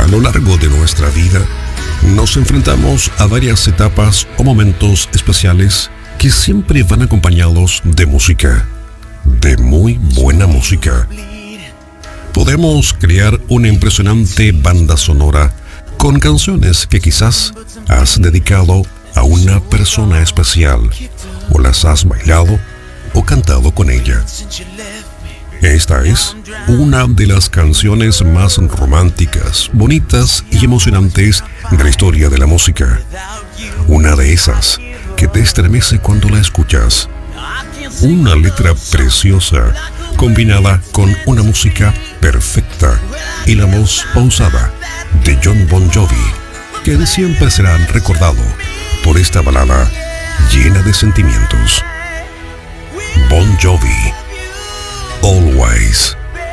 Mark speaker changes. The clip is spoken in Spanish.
Speaker 1: A lo largo de nuestra vida, nos enfrentamos a varias etapas o momentos especiales que siempre van acompañados de música, de muy buena música. Podemos crear una impresionante banda sonora con canciones que quizás has dedicado a una persona especial, o las has bailado o cantado con ella. Esta es una de las canciones más románticas, bonitas y emocionantes de la historia de la música. Una de esas que te estremece cuando la escuchas. Una letra preciosa, combinada con una música perfecta y la voz pausada de Jon Bon Jovi, quien siempre será recordado por esta balada llena de sentimientos. Bon Jovi, Always.